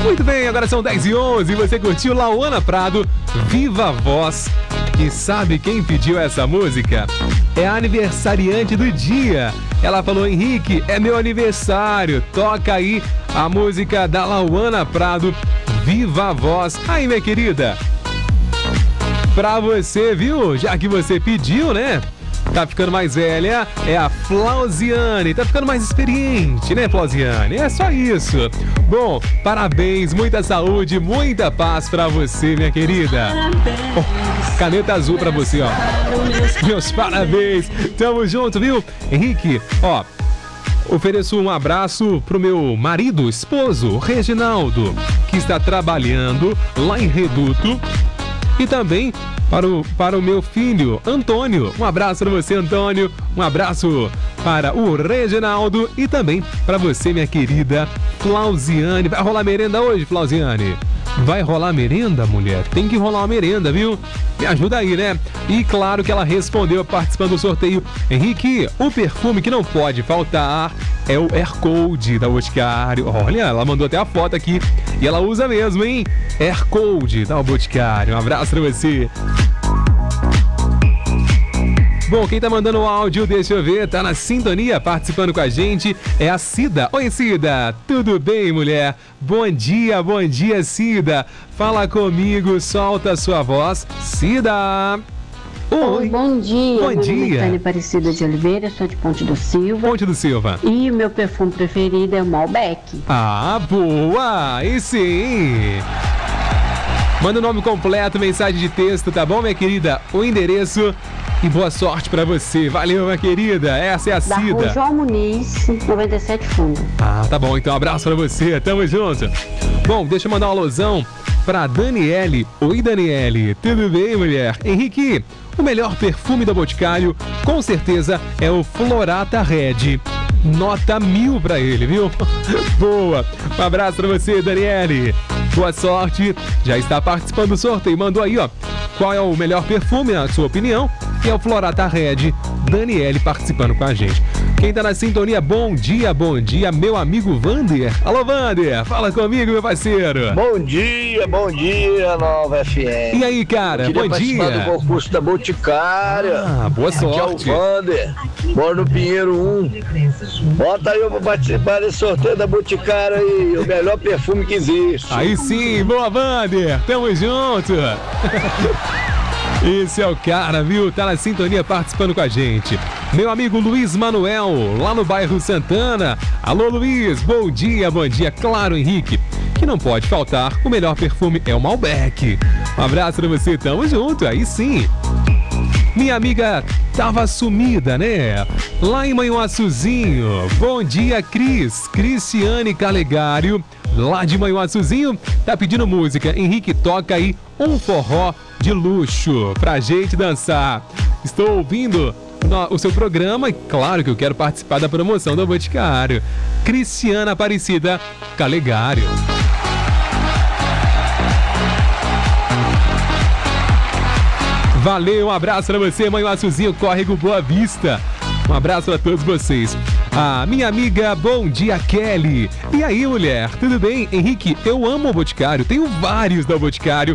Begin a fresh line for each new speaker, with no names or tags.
Muito bem, agora são 10h11 e você curtiu Lauana Prado, Viva a Voz. E sabe quem pediu essa música? É a aniversariante do dia. Ela falou: Henrique, é meu aniversário, toca aí a música da Lauana Prado, Viva a Voz. Aí, minha querida, pra você, viu? Já que você pediu, né? Tá ficando mais velha, é a Flauziane. Tá ficando mais experiente, né, Flauziane? É só isso. Bom, parabéns, muita saúde, muita paz pra você, minha querida. Oh, caneta azul pra você, ó. Meus parabéns. Tamo junto, viu? Henrique, ó, ofereço um abraço pro meu marido, esposo, Reginaldo, que está trabalhando lá em Reduto. E também para o meu filho, Antônio. Um abraço para você, Antônio. Um abraço para o Reginaldo e também para você, minha querida Flauziane. Vai rolar merenda hoje, Flauziane? Vai rolar merenda, mulher? Tem que rolar uma merenda, viu? Me ajuda aí, né? E claro que ela respondeu participando do sorteio. Henrique, o perfume que não pode faltar é o Air Code da Boticário. Olha, ela mandou até a foto aqui. E ela usa mesmo, hein? Air Code da Boticário. Um abraço pra você. Bom, quem tá mandando o áudio, deixa eu ver, tá na sintonia participando com a gente, é a Cida. Oi, Cida, tudo bem, mulher? Bom dia, Cida. Fala comigo, solta a sua voz. Cida!
Oi, bom dia.
Bom dia.
Meu nome é Aparecida de Oliveira, sou de Ponte do Silva.
Ponte do Silva.
E o meu perfume preferido é o Malbec.
Ah, boa! E sim! Manda o nome completo, mensagem de texto, tá bom, minha querida? O endereço e boa sorte pra você. Valeu, minha querida. Essa é a Cida.
Da Rua João Muniz, 97 Fundo.
Ah, tá bom. Então, abraço pra você. Tamo junto. Bom, deixa eu mandar um alusão pra Daniele. Oi, Daniele. Tudo bem, mulher? Henrique, o melhor perfume da Boticário, com certeza, é o Florata Red. Nota 1000 pra ele, viu? Boa. Um abraço pra você, Daniele. Boa sorte. Já está participando do sorteio. Mandou aí, ó. Qual é o melhor perfume, na sua opinião? E é o Florata Red. Daniele participando com a gente. Quem tá na sintonia, bom dia, meu amigo Vander. Alô, Vander, fala comigo, meu parceiro.
Bom dia, Nova FM.
E aí, cara, bom dia.
Do concurso da Boticária.
Ah, boa sorte.
Aqui é o Vander, moro no Pinheiro 1. Bota aí pra participar desse sorteio da Boticária aí, o melhor perfume que existe.
Aí sim, boa, Vander, tamo junto. Esse é o cara, viu? Tá na sintonia participando com a gente. Meu amigo Luiz Manuel, lá no bairro Santana. Alô, Luiz, bom dia. Claro, Henrique, que não pode faltar, o melhor perfume é o Malbec. Um abraço pra você, tamo junto, aí sim. Minha amiga tava sumida, né? Lá em Manhuaçuzinho. Bom dia, Cristiane Calegário, lá de Manhuaçuzinho, tá pedindo música. Henrique, toca aí um forró de luxo pra gente dançar. Estou ouvindo o seu programa e claro que eu quero participar da promoção do Boticário. Cristiana Aparecida Calegário. Valeu, um abraço pra você, Manhuaçuzinho, Córrego Boa Vista. Um abraço pra todos vocês. Ah, minha amiga, bom dia, Kelly. E aí, mulher, tudo bem? Henrique, eu amo o Boticário, tenho vários da Boticário